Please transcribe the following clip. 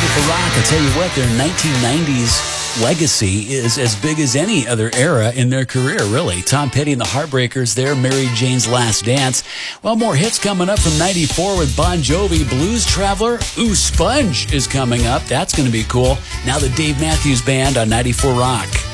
94 Rock. I'll tell you what, their 1990s legacy is as big as any other era in their career, really. Tom Petty and the Heartbreakers, their Mary Jane's Last Dance. Well, more hits coming up from 94 with Bon Jovi. Blues Traveler, Ooh, Sponge is coming up. That's going to be cool. Now the Dave Matthews Band on 94 Rock.